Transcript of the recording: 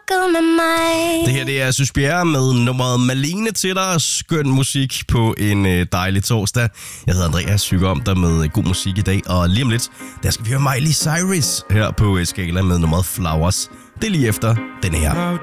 fucket med mig. Det her, det er Søs Bjerre med nummeret Malene til dig. Skøn musik på en dejlig torsdag. Jeg hedder Andreas, syger om dig med god musik i dag. Og lige om lidt, der skal vi høre Miley Cyrus her på Skala med nummeret Flowers. Det er lige efter den her.